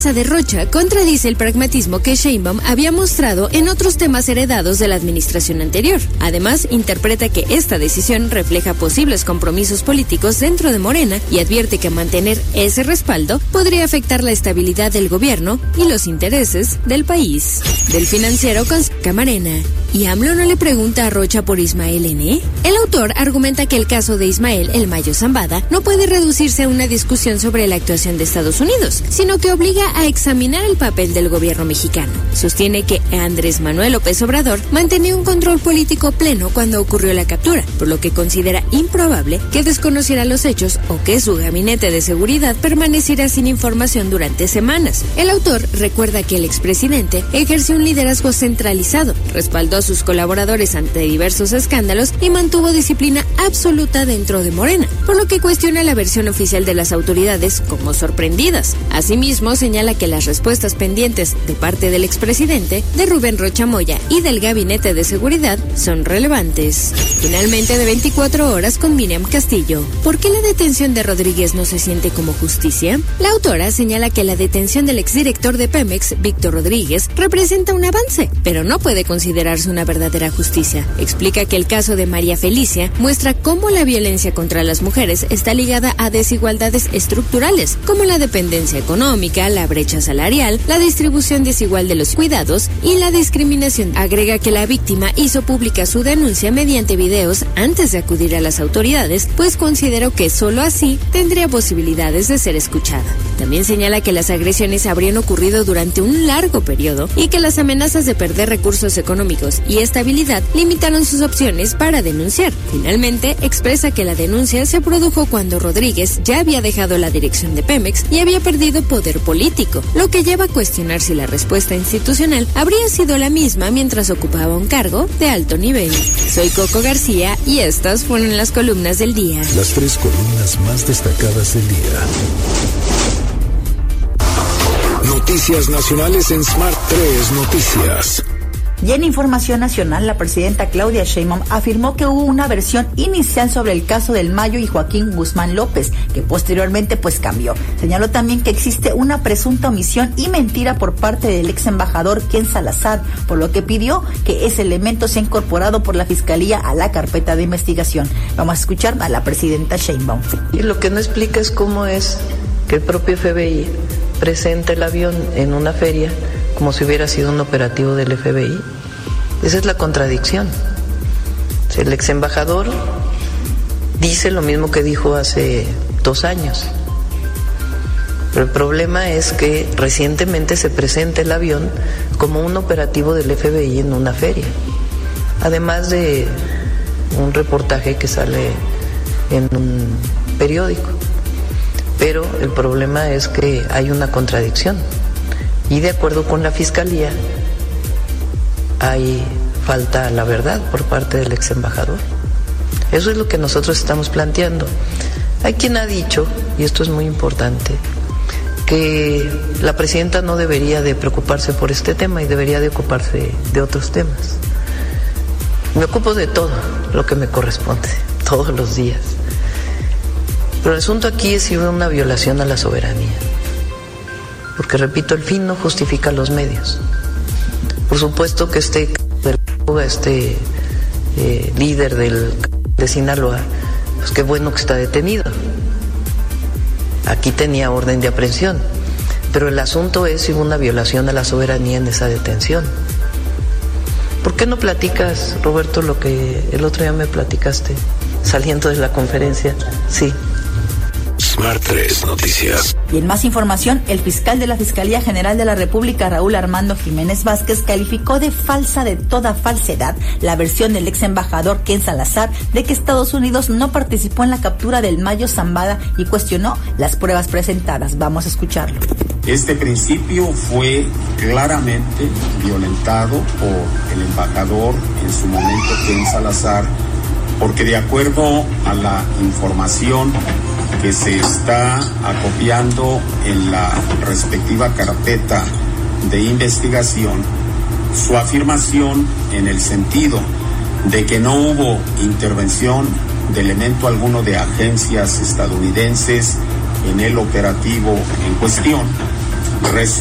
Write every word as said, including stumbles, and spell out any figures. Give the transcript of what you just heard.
de Rocha contradice el pragmatismo que Sheinbaum había mostrado en otros temas heredados de la administración anterior. Además, interpreta que esta decisión refleja posibles compromisos políticos dentro de Morena y advierte que mantener ese respaldo podría afectar la estabilidad del gobierno y los intereses del país. Del Financiero con Camarena. ¿Y AMLO no le pregunta a Rocha por Ismael N? El autor argumenta que el caso de Ismael El Mayo Zambada no puede reducirse a una discusión sobre la actuación de Estados Unidos, sino que obliga a examinar el papel del gobierno mexicano. Sostiene que Andrés Manuel López Obrador mantenía un control político pleno cuando ocurrió la captura, por lo que considera improbable que desconociera los hechos o que su gabinete de seguridad permaneciera sin información durante semanas. El autor recuerda que el expresidente ejerció un liderazgo centralizado, respaldó a sus colaboradores ante diversos escándalos y mantuvo disciplina absoluta dentro de Morena, por lo que cuestiona la versión oficial de las autoridades como sorprendidas. Asimismo, señala que las respuestas pendientes de parte del expresidente, de Rubén Rocha Moya y del Gabinete de Seguridad son relevantes. Finalmente, de veinticuatro horas con Miriam Castillo. ¿Por qué la detención de Rodríguez no se siente como justicia? La autora señala que la detención del exdirector de Pemex, Víctor Rodríguez, representa un avance, pero no puede considerarse una verdadera justicia. Explica que el caso de María Felicia muestra cómo la violencia contra las mujeres está ligada a desigualdades estructurales, como la dependencia económica, la brecha salarial, la distribución desigual de los cuidados y la discriminación. Agrega que la víctima hizo pública su denuncia mediante videos antes de acudir a las autoridades, pues consideró que solo así tendría posibilidades de ser escuchada. También señala que las agresiones habrían ocurrido durante un largo periodo y que las amenazas de perder recursos económicos y estabilidad limitaron sus opciones para denunciar. Finalmente, expresa que la denuncia se produjo cuando Rodríguez ya había dejado la dirección de Pemex y había perdido poder político, lo que lleva a cuestionar si la respuesta institucional habría sido la misma mientras ocupaba un cargo de alto nivel. Soy Coco García y estas fueron las columnas del día. Las tres columnas más destacadas del día. Noticias nacionales en Smart tres Noticias. Y en información nacional, la presidenta Claudia Sheinbaum afirmó que hubo una versión inicial sobre el caso del Mayo y Joaquín Guzmán López, que posteriormente pues cambió. Señaló también que existe una presunta omisión y mentira por parte del ex embajador Ken Salazar, por lo que pidió que ese elemento sea incorporado por la Fiscalía a la carpeta de investigación. Vamos a escuchar a la presidenta Sheinbaum. Y lo que no explica es cómo es que el propio F B I presenta el avión en una feria como si hubiera sido un operativo del F B I. Esa es la contradicción. El ex embajador dice lo mismo que dijo hace dos años. Pero el problema es que recientemente se presenta el avión como un operativo del F B I en una feria. Además de un reportaje que sale en un periódico. Pero el problema es que hay una contradicción. Y de acuerdo con la Fiscalía, hay falta a la verdad por parte del ex embajador. Eso es lo que nosotros estamos planteando. Hay quien ha dicho, y esto es muy importante, que la presidenta no debería de preocuparse por este tema y debería de ocuparse de otros temas. Me ocupo de todo lo que me corresponde, todos los días. Pero el asunto aquí es si hubo una violación a la soberanía. Porque, repito, el fin no justifica los medios. Por supuesto que este, este eh, líder del, de Sinaloa, pues qué bueno que está detenido. Aquí tenía orden de aprehensión. Pero el asunto es si hubo una violación a la soberanía en esa detención. ¿Por qué no platicas, Roberto, lo que el otro día me platicaste saliendo de la conferencia? Sí. Smart tres Noticias. Y en más información, el fiscal de la Fiscalía General de la República, Raúl Armando Jiménez Vázquez, calificó de falsa de toda falsedad la versión del ex embajador Ken Salazar de que Estados Unidos no participó en la captura del Mayo Zambada y cuestionó las pruebas presentadas. Vamos a escucharlo. Este principio fue claramente violentado por el embajador en su momento, Ken Salazar, porque de acuerdo a la información que se está acopiando en la respectiva carpeta de investigación, su afirmación en el sentido de que no hubo intervención de elemento alguno de agencias estadounidenses en el operativo en cuestión,